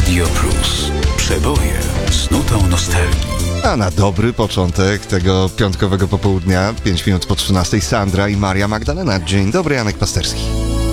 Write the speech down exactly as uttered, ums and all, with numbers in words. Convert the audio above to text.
Radio Plus. Przeboje z nutą nostalgii. A na dobry początek tego piątkowego popołudnia, pięć minut po trzynastej, Sandra i Maria Magdalena. Dzień dobry, Janek Pasterski.